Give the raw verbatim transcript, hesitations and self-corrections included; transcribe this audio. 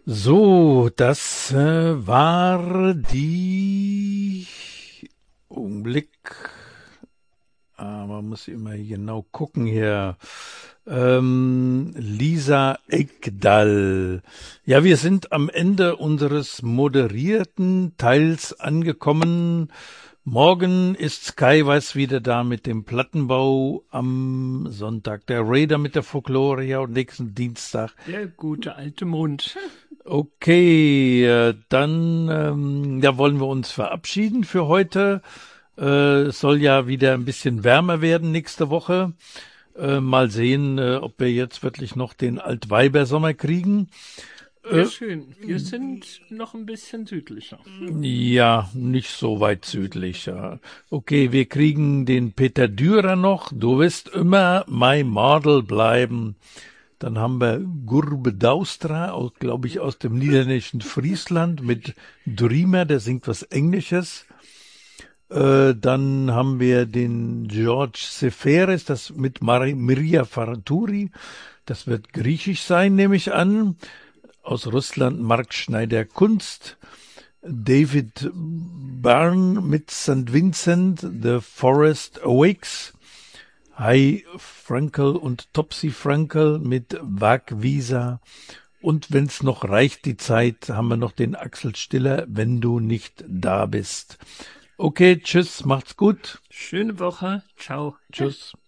So, das äh, war die Augenblick. Ah, man muss immer genau gucken hier. Ähm, Lisa Ekdahl. Ja, wir sind am Ende unseres moderierten Teils angekommen. Morgen ist Skywise wieder da mit dem Plattenbau am Sonntag. Der Raider mit der Folkloria und nächsten Dienstag. Der gute alte Mond. Okay, äh, dann ähm, ja, wollen wir uns verabschieden für heute. Äh, es soll ja wieder ein bisschen wärmer werden nächste Woche. Äh, mal sehen, äh, ob wir jetzt wirklich noch den Altweibersommer kriegen. Sehr schön. Wir sind noch ein bisschen südlicher. Ja, nicht so weit südlich. Ja. Okay, wir kriegen den Peter Dürer noch. Du wirst immer my Model bleiben. Dann haben wir Gurbe Daustra, glaube ich, aus dem niederländischen Friesland mit Dreamer, der singt was Englisches. Äh, dann haben wir den George Seferis, das mit Mari, Mirja Faraturi. Das wird griechisch sein, nehme ich an. Aus Russland Mark Schneider Kunst. David Byrne mit Sankt Vincent, The Forest Awakes. Hi Frankel und Topsy Frankel mit Wagwieser. Und wenn's noch reicht, die Zeit, haben wir noch den Axel Stiller, wenn du nicht da bist. Okay, tschüss, macht's gut. Schöne Woche. Ciao. Tschüss.